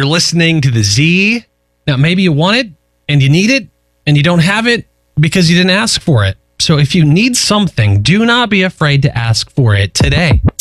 you're listening to the Z. Now, maybe you want it and you need it and you don't have it because you didn't ask for it. So if you need something, do not be afraid to ask for it today.